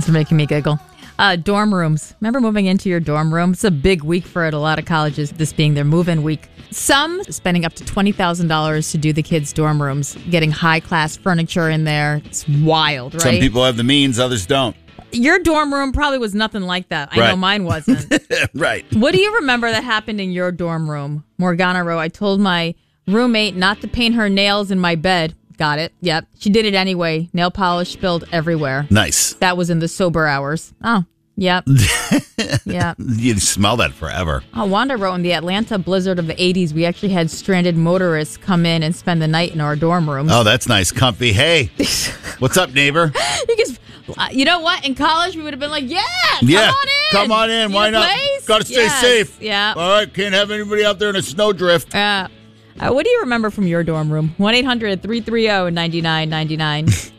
are making me giggle. Dorm rooms. Remember moving into your dorm room? It's a big week for a lot of colleges, this being their move-in week. Some spending up to $20,000 to do the kids' dorm rooms, getting high-class furniture in there. It's wild, right? Some people have the means, others don't. Your dorm room probably was nothing like that. I know mine wasn't. Right. What do you remember that happened in your dorm room? Morgana wrote, I told my roommate not to paint her nails in my bed. Got it. Yep. She did it anyway. Nail polish spilled everywhere. Nice. That was in the sober hours. Oh, yep. Yeah. You smell that forever. Oh, Wanda wrote, in the Atlanta blizzard of the 80s, we actually had stranded motorists come in and spend the night in our dorm rooms. Oh, that's nice. Comfy. Hey, what's up, neighbor? You know what? In college, we would have been like, yeah, come on in. Why not? Got to stay safe. Yeah. All right. Can't have anybody out there in a snowdrift. What do you remember from your dorm room? 1-800-330-9999.